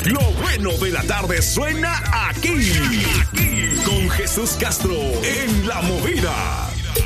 Lo bueno de la tarde suena aquí. Con Jesús Castro en La Movida.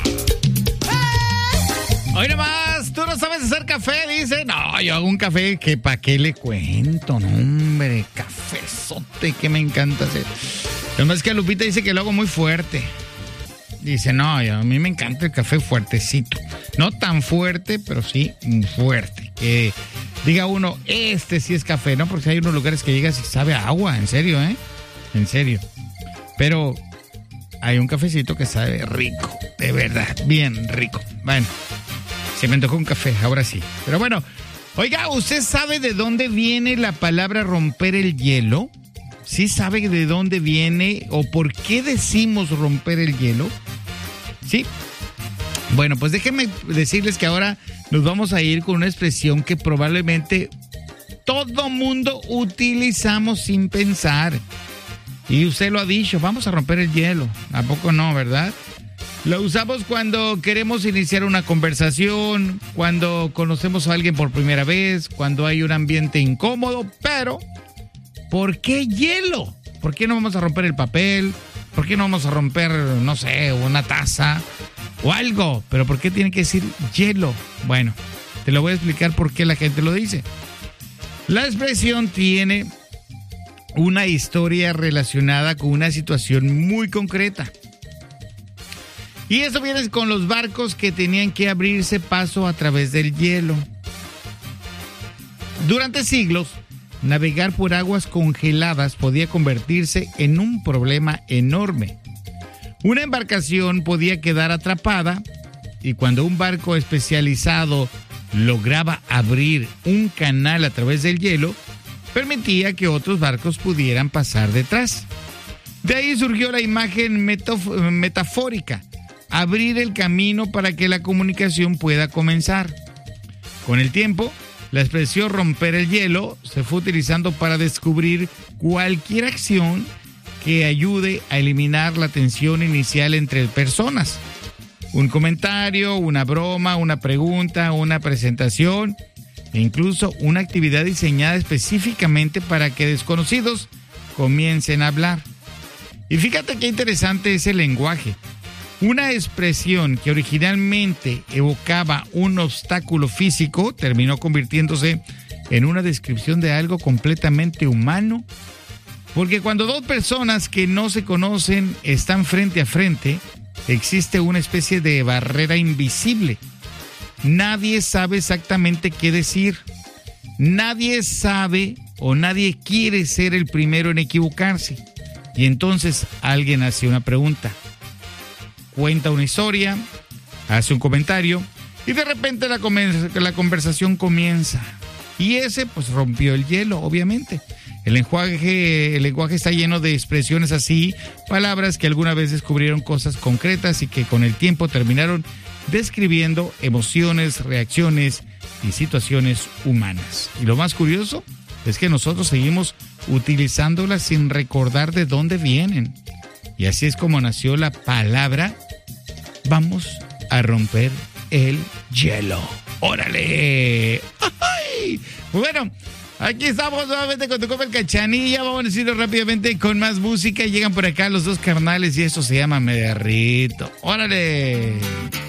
Hoy nomás, tú no sabes hacer café, dice. No, yo hago un café que pa' qué le cuento, no, hombre, cafezote que me encanta hacer. Además que Lupita dice que lo hago muy fuerte. Dice, no, a mí me encanta el café fuertecito. No tan fuerte, pero sí fuerte. Que diga uno, este sí es café, ¿no? Porque hay unos lugares que llegas y sabe a agua, en serio, ¿eh? En serio. Pero hay un cafecito que sabe rico, de verdad, bien rico. Bueno, se me antojó un café, ahora sí. Pero bueno, oiga, ¿usted sabe de dónde viene la palabra romper el hielo? ¿Sí sabe de dónde viene o por qué decimos romper el hielo? ¿Sí? Bueno, pues déjenme decirles que ahora nos vamos a ir con una expresión que probablemente todo mundo utilizamos sin pensar. Y usted lo ha dicho, vamos a romper el hielo. ¿A poco no, verdad? Lo usamos cuando queremos iniciar una conversación, cuando conocemos a alguien por primera vez, cuando hay un ambiente incómodo, pero ¿por qué hielo? ¿Por qué no vamos a romper el papel? ¿Por qué no vamos a romper, no sé, una taza o algo? ¿Pero por qué tiene que decir hielo? Bueno, te lo voy a explicar por qué la gente lo dice. La expresión tiene una historia relacionada con una situación muy concreta. Y eso viene con los barcos que tenían que abrirse paso a través del hielo. Durante siglos, navegar por aguas congeladas podía convertirse en un problema enorme. Una embarcación podía quedar atrapada y cuando un barco especializado lograba abrir un canal a través del hielo, permitía que otros barcos pudieran pasar detrás. De ahí surgió la imagen metafórica, abrir el camino para que la comunicación pueda comenzar. Con el tiempo, la expresión romper el hielo se fue utilizando para descubrir cualquier acción que ayude a eliminar la tensión inicial entre personas. Un comentario, una broma, una pregunta, una presentación e incluso una actividad diseñada específicamente para que desconocidos comiencen a hablar. Y fíjate qué interesante es el lenguaje. Una expresión que originalmente evocaba un obstáculo físico terminó convirtiéndose en una descripción de algo completamente humano. Porque cuando dos personas que no se conocen están frente a frente, existe una especie de barrera invisible. Nadie sabe exactamente qué decir. Nadie sabe o nadie quiere ser el primero en equivocarse. Y entonces alguien hace una pregunta, cuenta una historia, hace un comentario y de repente la conversación comienza. Y ese pues rompió el hielo, obviamente. El lenguaje está lleno de expresiones así, palabras que alguna vez descubrieron cosas concretas y que con el tiempo terminaron describiendo emociones, reacciones y situaciones humanas. Y lo más curioso es que nosotros seguimos utilizándolas sin recordar de dónde vienen. Y así es como nació la palabra vamos a romper el hielo. ¡Órale! ¡Ay! Bueno, aquí estamos nuevamente con tu compa el Cachanilla. Vamos a decirlo rápidamente con más música. Llegan por acá los dos carnales y esto se llama Me Derrito. ¡Órale!